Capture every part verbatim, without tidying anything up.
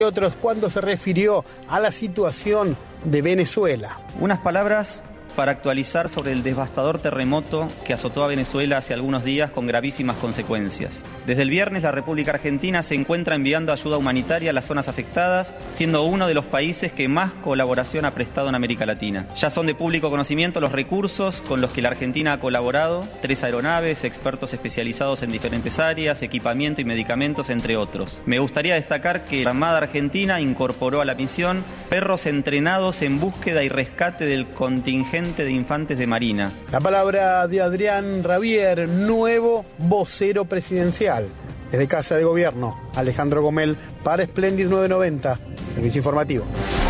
otros cuando se refirió a la situación de Venezuela. Unas palabras para actualizar sobre el devastador terremoto que azotó a Venezuela hace algunos días con gravísimas consecuencias. Desde el viernes, la República Argentina se encuentra enviando ayuda humanitaria a las zonas afectadas, siendo uno de los países que más colaboración ha prestado en América Latina. Ya son de público conocimiento los recursos con los que la Argentina ha colaborado: tres aeronaves, expertos especializados en diferentes áreas, equipamiento y medicamentos, entre otros. Me gustaría destacar que la Armada Argentina incorporó a la misión perros entrenados en búsqueda y rescate del contingente de infantes de Marina. La palabra de Adrián Rabier, nuevo vocero presidencial. Desde Casa de Gobierno, Alejandro Gomel para Splendid nueve noventa, Servicio Informativo.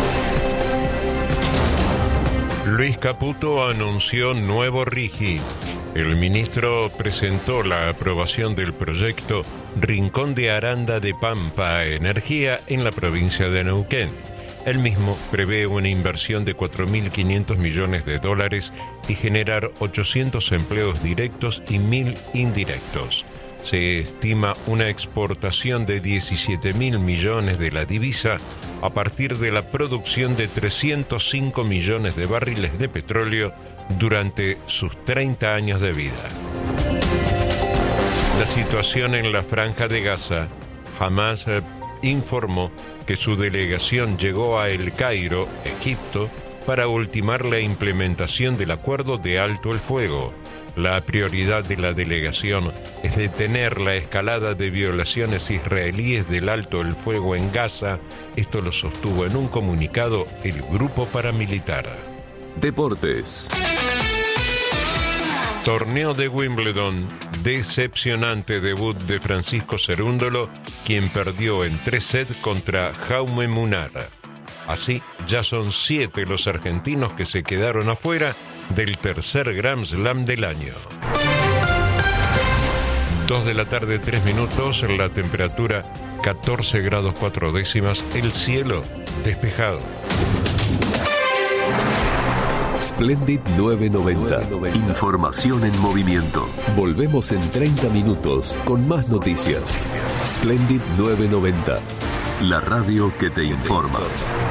Luis Caputo anunció nuevo RIGI. El ministro presentó la aprobación del proyecto Rincón de Aranda de Pampa Energía en la provincia de Neuquén. El mismo prevé una inversión de cuatro mil quinientos millones de dólares y generar ochocientos empleos directos y mil indirectos. Se estima una exportación de diecisiete mil millones de la divisa a partir de la producción de trescientos cinco millones de barriles de petróleo durante sus treinta años de vida. La situación en la Franja de Gaza. Hamás informó que su delegación llegó a El Cairo, Egipto, para ultimar la implementación del acuerdo de alto el fuego. La prioridad de la delegación es detener la escalada de violaciones israelíes del alto el fuego en Gaza. Esto lo sostuvo en un comunicado el grupo paramilitar. Deportes. Torneo de Wimbledon. Decepcionante debut de Francisco Cerúndolo, quien perdió en tres sets contra Jaume Munar. Así, ya son siete los argentinos que se quedaron afuera del tercer Grand Slam del año. Dos de la tarde, tres minutos, la temperatura catorce grados cuatro décimas, el cielo despejado. Splendid nueve noventa. Información en movimiento. Volvemos en treinta minutos con más noticias. Splendid nueve noventa. La radio que te informa.